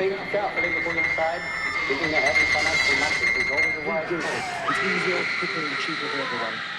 think carefully before you decide. Keeping your head in financial matters is always a wise course. It's easier, quicker, and cheaper for everyone.